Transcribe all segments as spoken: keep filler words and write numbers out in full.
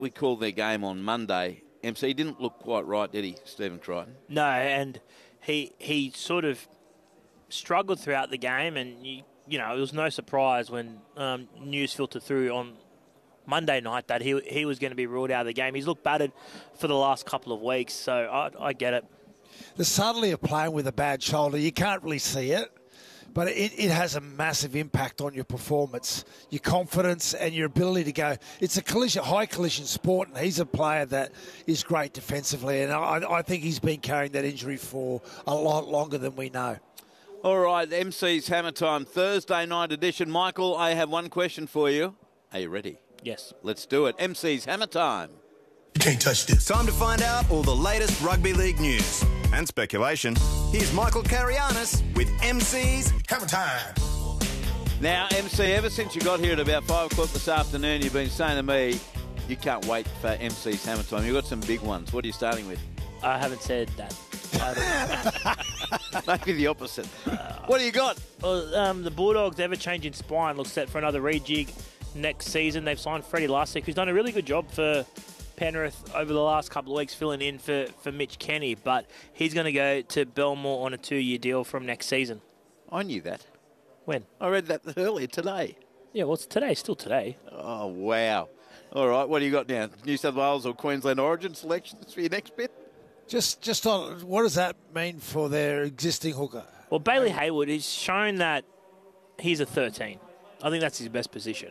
we called their game on Monday, M C didn't look quite right, did he, Stephen Crichton? No, and he he sort of struggled throughout the game, and you, you know, it was no surprise when um, news filtered through on Monday night that he he was going to be ruled out of the game. He's looked battered for the last couple of weeks, so I, I get it. The subtlety of playing with a bad shoulder, you can't really see it, but it, it has a massive impact on your performance, your confidence and your ability to go. It's a collision, high collision sport, and he's a player that is great defensively, and I, I think he's been carrying that injury for a lot longer than we know. All right, M C's Hammer Time, Thursday night edition. Michael, I have one question for you. Are you ready? Yes. Let's do it. M C's Hammer Time. You can't touch this. Time to find out all the latest rugby league news and speculation. Here's Michael Carianis with M C's Hammer Time. Now, M C, ever since you got here at about five o'clock this afternoon, you've been saying to me, you can't wait for M C's Hammer Time. You've got some big ones. What are you starting with? I haven't said that. Maybe the opposite. What do you got? Well, um, the Bulldogs' ever-changing spine looks set for another rejig next season. They've signed Freddie Lussick, who's done a really good job for Penrith over the last couple of weeks, filling in for, for Mitch Kenny, but he's going to go to Belmore on a two-year deal from next season. I knew that. When? I read that earlier today. Yeah, well, it's today, still today. Oh, wow. All right, what do you got now? New South Wales or Queensland Origin selections for your next bit? Just just on, what does that mean for their existing hooker? Well, Bailey Hayward has shown that he's a thirteen. I think that's his best position.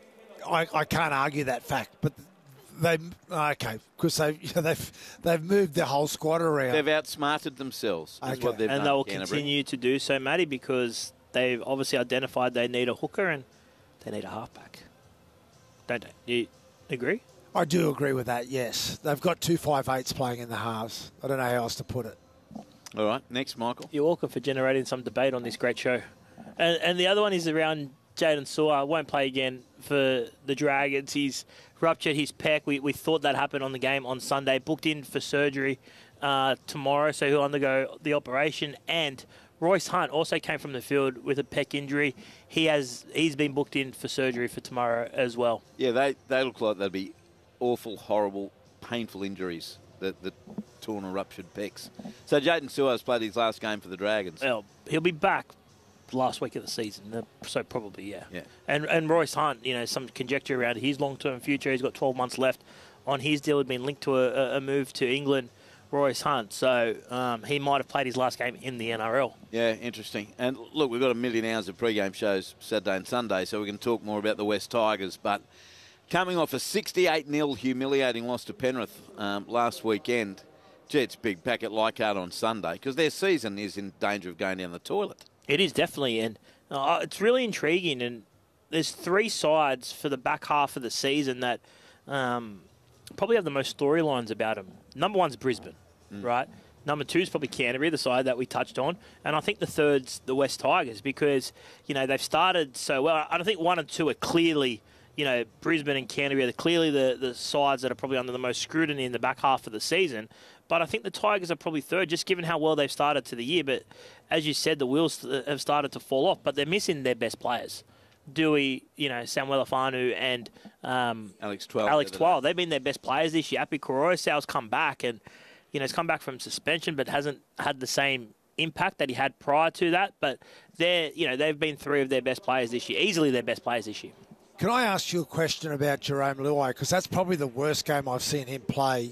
I, I can't argue that fact, but they okay because they you know, they've they've moved their whole squad around. They've outsmarted themselves. Is Okay. what they've And done, they will Canterbury. continue to do so, Matty, because they've obviously identified they need a hooker and they need a halfback. Don't they? Do you agree? I do agree with that, yes. They've got two five eights playing in the halves. I don't know how else to put it. All right, next, Michael. You're welcome for generating some debate on this great show. And, and the other one is around Jaden Sewer. Won't play again for the Dragons. He's ruptured his pec. We, we thought that happened on the game on Sunday. Booked in for surgery uh, tomorrow, so he'll undergo the operation. And Royce Hunt also came from the field with a pec injury. He has, he's been booked in for surgery for tomorrow as well. Yeah, they, they look like they'd be awful, horrible, painful injuries, the, the torn or ruptured pecs. So Jaden Sewer's played his last game for the Dragons. Well, he'll be back last week of the season, so probably, yeah. Yeah. And and Royce Hunt, you know, some conjecture around his long-term future. He's got twelve months left on his deal. Had been linked to a, a move to England, Royce Hunt. So um, he might have played his last game in the N R L. Yeah, interesting. And look, we've got a million hours of pre-game shows Saturday and Sunday, so we can talk more about the West Tigers. But coming off a sixty-eight nil humiliating loss to Penrith um, last weekend, gee, it's big back at Leichhardt on Sunday because their season is in danger of going down the toilet. It is definitely, and uh, it's really intriguing. And there's three sides for the back half of the season that um, probably have the most storylines about them. Number one's Brisbane, mm. right? Number two is probably Canterbury, the side that we touched on. And I think the third's the West Tigers because, you know, they've started so well. I don't think one and two are clearly, you know, Brisbane and Canterbury are clearly the, the sides that are probably under the most scrutiny in the back half of the season. But I think the Tigers are probably third, just given how well they've started to the year. But as you said, the wheels have started to fall off, but they're missing their best players. Dewey, you know, Samuel Afanu and um, Alex Twelve. Alex Twelve. They've been their best players this year. Api Koroisau's come back and, you know, he's come back from suspension but hasn't had the same impact that he had prior to that. But they're, you know, they've been three of their best players this year, easily their best players this year. Can I ask you a question about Jerome Luai? Because that's probably the worst game I've seen him play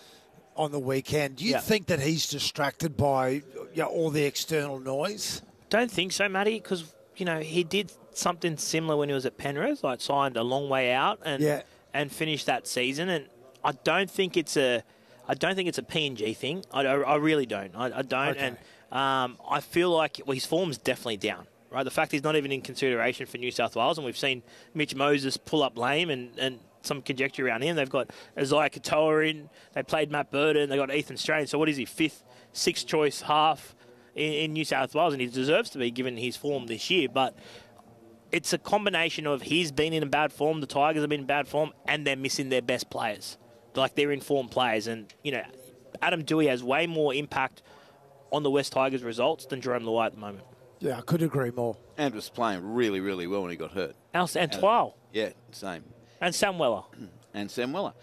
on the weekend. Do you yeah. think that he's distracted by you know, all the external noise? Don't think so, Matty, because, you know, he did something similar when he was at Penrith, like signed a long way out and yeah. and finished that season. And I don't think it's a, I don't think it's a P N G thing. I, I, I really don't. I, I don't. Okay. And um, I feel like well, his form's definitely down. Right, the fact he's not even in consideration for New South Wales, and we've seen Mitch Moses pull up lame and, and some conjecture around him. They've got Isaiah Katoa in. They played Matt Burton. They got Ethan Strain. So what is he, fifth, sixth choice half in, in New South Wales, and he deserves to be given his form this year. But it's a combination of he's been in a bad form, the Tigers have been in bad form, and they're missing their best players. Like they're informed players, and you know, Adam Dewey has way more impact on the West Tigers' results than Jerome Luai at the moment. Yeah, I could agree more. And was playing really, really well when he got hurt. And Twal. Yeah, same. And Sam Weller. And Sam Weller.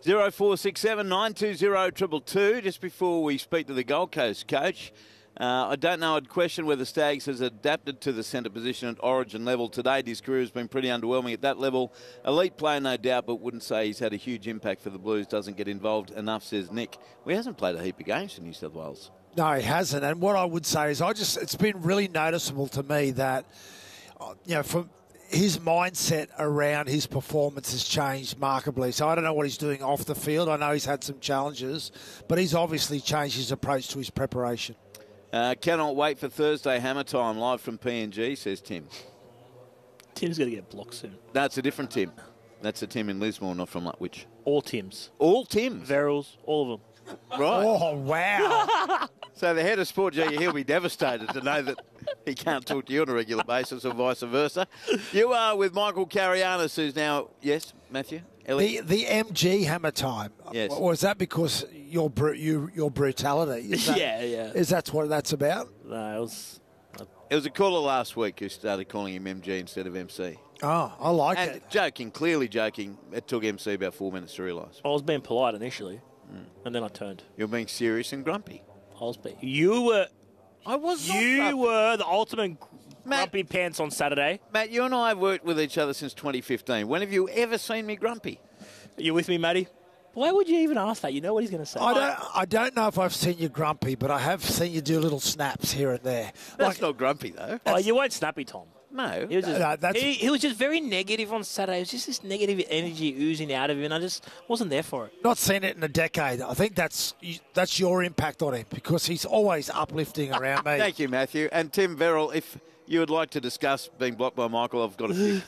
zero four six seven nine two zero two two. Just before we speak to the Gold Coast coach, uh, I don't know, I'd question whether Staggs has adapted to the centre position at Origin level today. His career has been pretty underwhelming at that level. Elite player, no doubt, but wouldn't say he's had a huge impact for the Blues. Doesn't get involved enough, says Nick. Well, he hasn't played a heap of games for New South Wales. No, he hasn't. And what I would say is I just it's been really noticeable to me that, you know, from his mindset around his performance has changed markedly. So I don't know what he's doing off the field. I know he's had some challenges, but he's obviously changed his approach to his preparation. Uh, cannot wait for Thursday hammer time, live from P N G, says Tim. Tim's going to get blocked soon. That's a different Tim. That's a Tim in Lismore, not from Lutwich. All Tims. All Tims? Verrills, all of them. Right. Oh, wow. So the head of sport, G, he'll be devastated to know that he can't talk to you on a regular basis or vice versa. You are with Michael Carianis, who's now, yes, Matthew? The the M G hammer time. Yes. Or is that because your bru- you, your brutality? Is that, yeah, yeah. Is that what that's about? No, it was... It was a caller last week who started calling him M G instead of M C. Oh, I like and it. Joking, clearly joking, it took M C about four minutes to realise. I was being polite initially, mm. and then I turned. You're being serious and grumpy. I was being... You were... I was not You grumpy. were the ultimate Matt, grumpy pants on Saturday. Matt, you and I have worked with each other since twenty fifteen. When have you ever seen me grumpy? Are you with me, Matty? Why would you even ask that? You know what he's going to say. I don't. I don't know if I've seen you grumpy, but I have seen you do little snaps here and there. That's like, not grumpy though. Oh, you weren't snappy, Tom. No, he was, just, no, that's, he, he was just very negative on Saturday. It was just this negative energy oozing out of him, and I just wasn't there for it. Not seen it in a decade. I think that's that's your impact on him because he's always uplifting around me. Thank you, Matthew. And Tim Verrill, if you would like to discuss being blocked by Michael, I've got a few.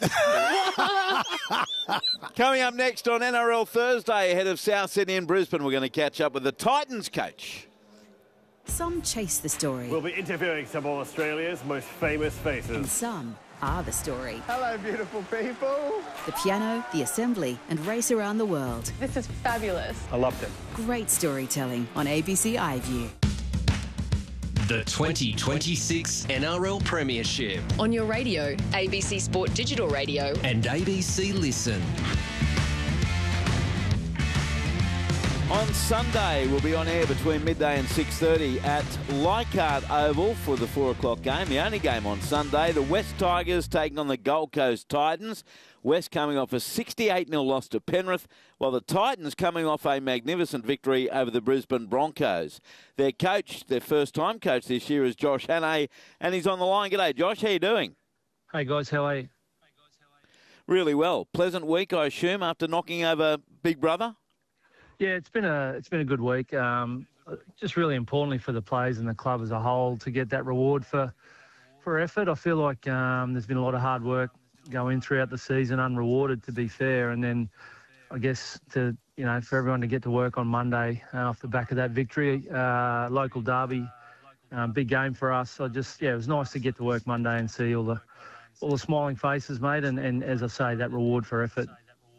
Coming up next on N R L Thursday, ahead of South Sydney and Brisbane, we're going to catch up with the Titans coach. Some chase the story. We'll be interviewing some of Australia's most famous faces. And some are the story. Hello, beautiful people. The piano, the assembly, and race around the world. This is fabulous. I loved it. Great storytelling on A B C iView. The twenty twenty-six N R L Premiership. On your radio, A B C Sport Digital Radio. And A B C Listen. On Sunday, we'll be on air between midday and six thirty at Leichhardt Oval for the four o'clock game. The only game on Sunday, the West Tigers taking on the Gold Coast Titans. West coming off a sixty-eight nil loss to Penrith, while the Titans coming off a magnificent victory over the Brisbane Broncos. Their coach, their first-time coach this year, is Josh Hannay, and he's on the line. G'day, Josh. How you doing? Hey, guys. How are you? Really well. Pleasant week, I assume, after knocking over Big Brother? Yeah, it's been a it's been a good week. Um, just really importantly for the players and the club as a whole to get that reward for for effort. I feel like um, there's been a lot of hard work going throughout the season, unrewarded to be fair, and then I guess to you know for everyone to get to work on Monday uh, off the back of that victory, uh, local derby, um, big game for us. I just yeah, it was nice to get to work Monday and see all the all the smiling faces, mate, and, and as I say, that reward for effort.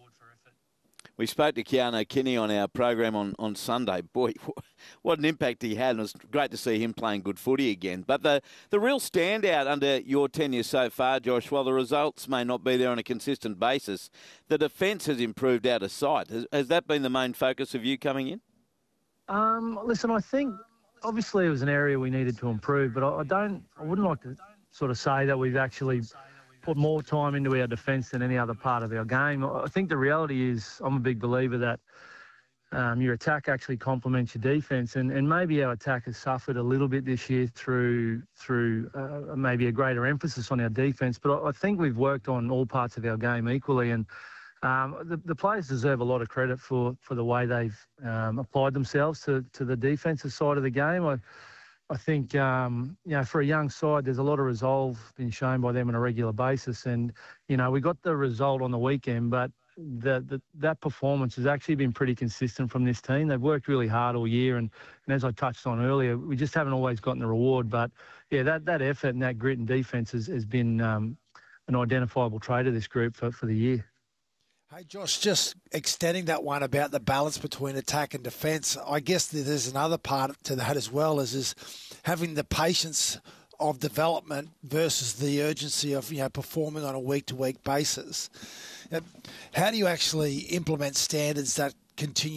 We spoke to Keanu Kinney on our program on, on Sunday. Boy, what an impact he had. And it was great to see him playing good footy again. But the, the real standout under your tenure so far, Josh, while the results may not be there on a consistent basis, the defence has improved out of sight. Has, has that been the main focus of you coming in? Um, listen, I think obviously it was an area we needed to improve, but I, I don't, I wouldn't like to sort of say that we've actually put more time into our defence than any other part of our game. I think the reality is I'm a big believer that um, your attack actually complements your defence, and, and maybe our attack has suffered a little bit this year through through uh, maybe a greater emphasis on our defence. But I, I think we've worked on all parts of our game equally, and um, the, the players deserve a lot of credit for, for the way they've um, applied themselves to, to the defensive side of the game. I, I think, um, you know, for a young side, there's a lot of resolve being shown by them on a regular basis. And, you know, we got the result on the weekend, but the, the, that performance has actually been pretty consistent from this team. They've worked really hard all year. And, and as I touched on earlier, we just haven't always gotten the reward. But, yeah, that, that effort and that grit and defence has, has been um, an identifiable trait of this group for, for the year. Hey, Josh, just extending that one about the balance between attack and defence, I guess there's another part to that as well, is, is having the patience of development versus the urgency of, you know, performing on a week-to-week basis. How do you actually implement standards that continue